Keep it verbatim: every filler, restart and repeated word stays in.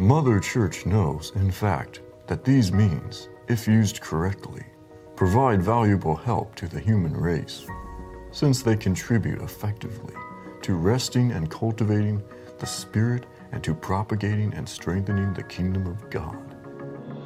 Mother Church knows, in fact, that these means, if used correctly, provide valuable help to the human race, since they contribute effectively to resting and cultivating the Spirit and to propagating and strengthening the kingdom of God.